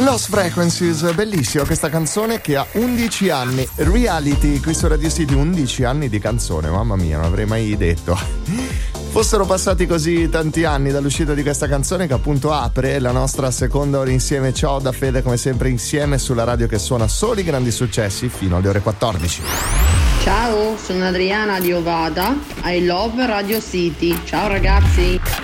Lost Frequencies, bellissima questa canzone che ha 11 anni. Reality, qui su Radio City, 11 anni di canzone, mamma mia, non avrei mai detto. Fossero passati così tanti anni dall'uscita di questa canzone che appunto apre la nostra seconda ora insieme. Ciao da Fede, come sempre insieme sulla radio che suona soli grandi successi fino alle ore 14. Ciao, sono Adriana di Ovada, I love Radio City. Ciao ragazzi.